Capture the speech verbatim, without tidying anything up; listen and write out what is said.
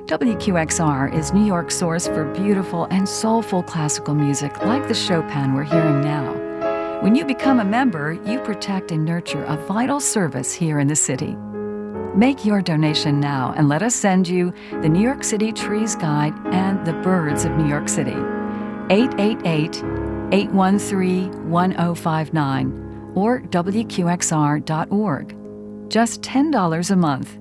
W Q X R is New York's source for beautiful and soulful classical music like the Chopin we're hearing now. When you become a member, you protect and nurture a vital service here in the city. Make your donation now and let us send you the New York City Trees Guide and the Birds of New York City. eight eight eight, eight one three, one zero five nine or W Q X R dot org. Just ten dollars a month.